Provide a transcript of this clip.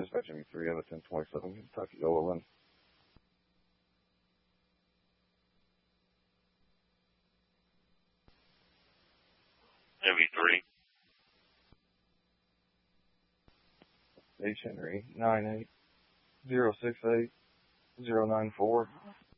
dispatch MV3 of a 1027 Kentucky Overland. MV3. H. Henry 98068 094.